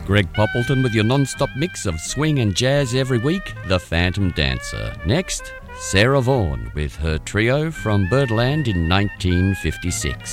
Greg Poppleton with your non-stop mix of swing and jazz every week, The Phantom Dancer. Next, Sarah Vaughan with her trio from Birdland in 1956.